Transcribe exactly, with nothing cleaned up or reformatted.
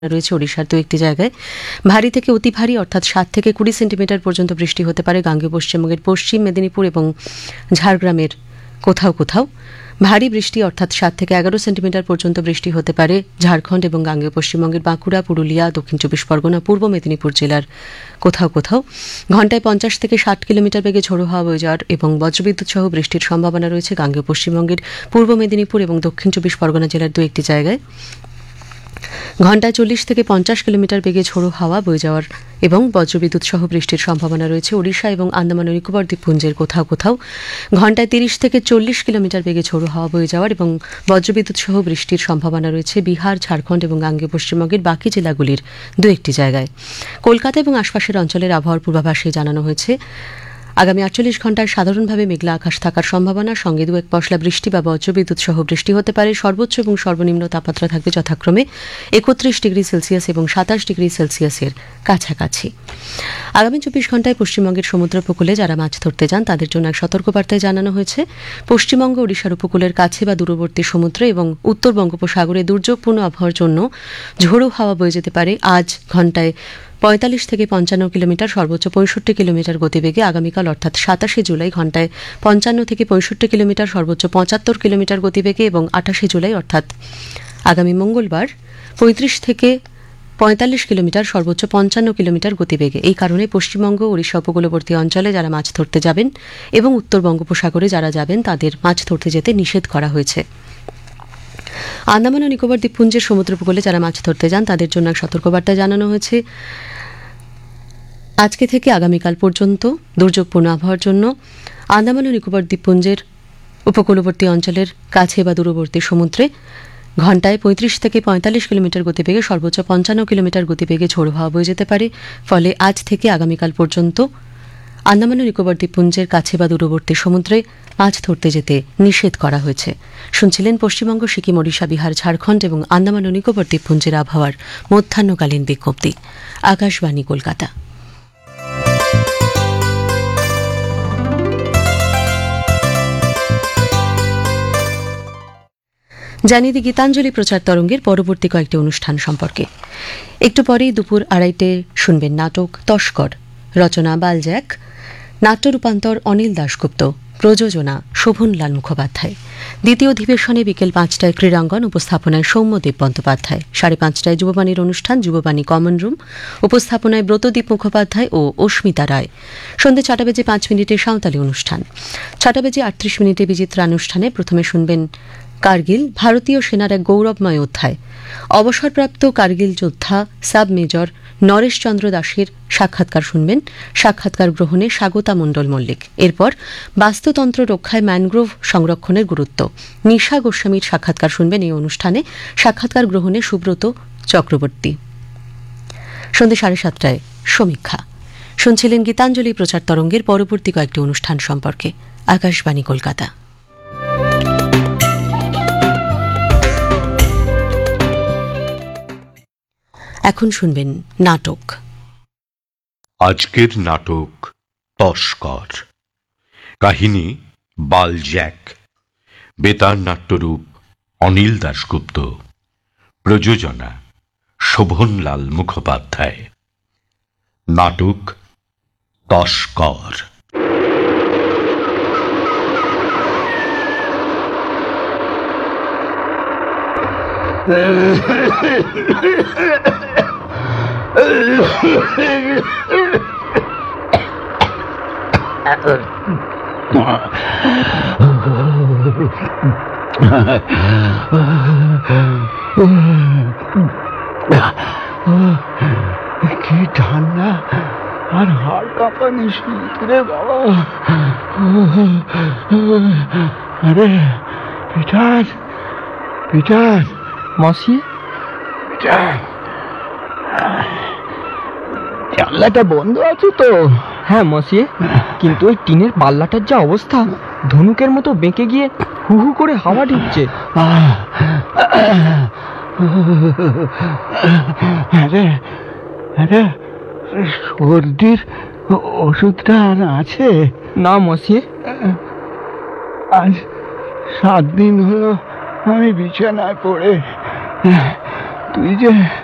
রয়েছে ওড়িশার দু একটি জায়গায় ভারী থেকে অতি ভারী অর্থাৎ সাত থেকে কুড়ি সেন্টিমিটার পর্যন্ত বৃষ্টি হতে পারে গাঙ্গেয় পশ্চিমবঙ্গের পশ্চিম মেদিনীপুর এবং ঝাড়গ্রামের কোথাও কোথাও। ভারী বৃষ্টি অর্থাৎ সাত থেকে এগারো সেন্টিমিটার পর্যন্ত বৃষ্টি হতে পারে ঝাড়খণ্ড এবং গাঙ্গেয় পশ্চিমবঙ্গের বাঁকুড়া, পুরুলিয়া, দক্ষিণ চব্বিশ পরগনা, পূর্ব মেদিনীপুর জেলার কোথাও কোথাও। ঘণ্টায় পঞ্চাশ থেকে ষাট কিলোমিটার বেগে ঝোড়ো হাওয়া বয়ে যাওয়ার এবং বজ্রবিদ্যুৎ সহ বৃষ্টির সম্ভাবনা রয়েছে গাঙ্গেয় পশ্চিমবঙ্গের পূর্ব মেদিনীপুর এবং দক্ষিণ চব্বিশ পরগনা জেলার দু একটি জায়গায়। ঘণ্টায় চল্লিশ থেকে পঞ্চাশ কিলোমিটার বেগে ঝোড়ো হাওয়া বয়ে যাওয়ার এবং বজ্রবিদ্যুৎ সহ বৃষ্টির সম্ভাবনা রয়েছে ওড়িশা এবং আন্দামান ও নিকোবর দ্বীপপুঞ্জের কোথাও কোথাও। ঘণ্টায় তিরিশ থেকে চল্লিশ কিলোমিটার বেগে ঝোড়ো হাওয়া বয়ে যাওয়ার এবং বজ্রবিদ্যুৎ সহ বৃষ্টির সম্ভাবনা রয়েছে বিহার, ঝাড়খণ্ড এবং গাঙ্গেয় পশ্চিমবঙ্গের বাকি জেলাগুলির দু একটি জায়গায়। কলকাতা এবং আশপাশের অঞ্চলের আবহাওয়ার পূর্বাভাসে জানানো হয়েছে আগামী আটচল্লিশ ঘণ্টায় সাধারণভাবে মেঘলা আকাশ থাকার সম্ভাবনা, সঙ্গে দু এক পশলা বৃষ্টি বা বজ্রবিদ্যুৎ সহ বৃষ্টি হতে পারে। সর্বোচ্চ এবং সর্বনিম্ন তাপমাত্রা থাকবে যথাক্রমে একত্রিশ ডিগ্রি সেলসিয়াস এবং সাতাশ ডিগ্রি সেলসিয়াসের কাছাকাছি। আগামী চব্বিশ ঘণ্টায় পশ্চিমবঙ্গের সমুদ্র উপকূলে যারা মাছ ধরতে যান তাদের জন্য এক সতর্কবার্তায় জানানো হয়েছে পশ্চিমবঙ্গ ওড়িশার উপকূলের কাছে বা দূরবর্তী সমুদ্রে এবং উত্তর বঙ্গোপসাগরে দুর্যোগপূর্ণ আবহাওয়ার জন্য ঝোড়ো হাওয়া বয়ে যেতে পারে। আজ ঘণ্টায় পঁয়তাল্লিশ থেকে পঞ্চান্ন কিলোমিটার, সর্বোচ্চ পঁয়ষট্টি কিলোমিটার গতিবেগে। আগামীকাল অর্থাৎ সাতাশে জুলাই ঘণ্টায় পঞ্চান্ন থেকে পঁয়ষট্টি কিলোমিটার, সর্বোচ্চ পঁচাত্তর কিলোমিটার গতিবেগে এবং আঠাশে জুলাই অর্থাৎ আগামী মঙ্গলবার পঁয়ত্রিশ থেকে পঁয়তাল্লিশ কিলোমিটার, সর্বোচ্চ পঞ্চান্ন কিলোমিটার গতিবেগে। এই কারণে পশ্চিমবঙ্গ ওড়িশা উপকূলবর্তী অঞ্চলে যারা মাছ ধরতে যাবেন এবং উত্তর বঙ্গোপসাগরে যারা যাবেন তাদের মাছ ধরতে যেতে নিষেধ করা হয়েছে। আন্দামান ও নিকোবর দ্বীপপুঞ্জের সমুদ্র উপকূলে যারা মাছ ধরতে যান তাদের জন্য এক সতর্কবার্তা জানানো হয়েছে আজকে থেকে আগামীকাল পর্যন্ত দুর্যোগপূর্ণ আবহাওয়ার জন্য আন্দামান ও নিকোবর দ্বীপপুঞ্জের উপকূলবর্তী অঞ্চলের কাছে বা দূরবর্তী সমুদ্রে ঘণ্টায় পঁয়ত্রিশ থেকে পঁয়তাল্লিশ কিলোমিটার গতিবেগে, সর্বোচ্চ পঞ্চান্ন কিলোমিটার গতিবেগে ঝোড়ো হাওয়া বয়ে যেতে পারে। ফলে আজ থেকে আগামীকাল পর্যন্ত আন্দামান ও নিকোবর দ্বীপপুঞ্জের কাছে বা দূরবর্তী সমুদ্রে মাছ ধরতে যেতে নিষেধ করা হয়েছে। শুনছিলেন পশ্চিমবঙ্গ, সিকিম, ওড়িশা, বিহার, ঝাড়খণ্ড এবং আন্দামান ও নিকোবর দ্বীপপুঞ্জের আবহাওয়ার মধ্যাহ্নকালীন বিজ্ঞপ্তি। আকাশবাণী, কলকাতা। জানিয়ে দিই গীতাঞ্জলি প্রচার তরঙ্গের পরবর্তী কয়েকটি অনুষ্ঠান সম্পর্কে। একটু পরেই দুপুর আড়াইটে শুনবেন নাটক তস্কর, রচনা বালজ্যাক, নাট্য রূপান্তর অনিল দাশগুপ্ত, প্রযোজনা শোভনলাল মুখোপাধ্যায়। দ্বিতীয় অধিবেশনে বিকেল পাঁচটায় ক্রীড়াঙ্গন, উপস্থাপনায় সৌম্যদেব বন্দ্যোপাধ্যায়। সাড়ে পাঁচটায় যুববাণীর অনুষ্ঠান যুববাণী কমন রুম, উপস্থাপনায় ব্রতদীপ মুখোপাধ্যায় ও অস্মিতা রায়। সন্ধ্যে ছটা বেজে পাঁচ মিনিটে সাঁওতালি অনুষ্ঠান। ছটা বেজে আটত্রিশ মিনিটে বিচিত্রা অনুষ্ঠানে প্রথমে শুনবেন কার্গিল, ভারতীয় সেনার এক গৌরবময় অধ্যায়। অবসরপ্রাপ্ত কার্গিল যোদ্ধা সাব মেজর নরেশ চন্দ্র দাসের সাক্ষাৎকার শুনবেন। সাক্ষাৎকার গ্রহণে স্বাগতা মণ্ডল মল্লিক। এরপর বাস্তুতন্ত্র রক্ষায় ম্যানগ্রোভ সংরক্ষণের গুরুত্ব, নিশা গোস্বামীর সাক্ষাৎকার শুনবেন এই অনুষ্ঠানে। সাক্ষাৎকার গ্রহণে সুব্রত চক্রবর্তী। সন্ধ্যে সাড়ে সাতটায় সমীক্ষা। শুনছিলেন গীতাঞ্জলি প্রচার তরঙ্গের পরবর্তী কয়েকটি অনুষ্ঠান সম্পর্কে। আকাশবাণী, কলকাতা। এখন শুনবেন নাটক। আজকের নাটক তস্কর। কাহিনী বালজ্যাক। বেতার নাট্যরূপ অনিল দাশগুপ্ত। প্রযোজনা শোভনলাল মুখোপাধ্যায়। নাটক তস্কর। কি ঠান্ডা আর হাড় কাঁপানি শীত রে বাবা। আরে পিটার, পিটার মাসি, পিটার, জানলাটা বন্ধ আছে তো? হ্যাঁ মাসি, কিন্তু ওই টিনের পাল্লাটার যা অবস্থা, ধনুকের মতো বেঁকে গিয়ে হু হু করে হাওয়া ঢুকছে। আরে আরে সর্দির ওষুধটা আর আছে? না মাসি, আজ সাত দিন হলো আমি বিছানায় পড়ে। তুই যে